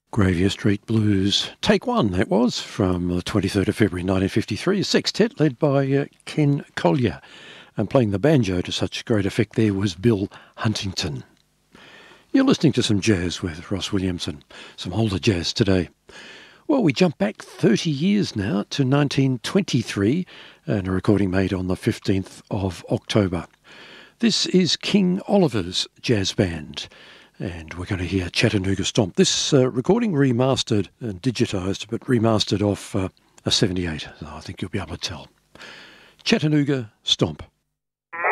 Gravia Street Blues, take one, that was, from the 23rd of February 1953, a sextet led by Ken Collier, and playing the banjo to such great effect there was Bill Huntington. You're listening to some jazz with Ross Williamson, some older jazz today. Well, we jump back 30 years now to 1923, and a recording made on the 15th of October. This is King Oliver's Jazz Band, and we're going to hear Chattanooga Stomp. This recording remastered and digitised, but remastered off a 78, I think you'll be able to tell. Chattanooga Stomp.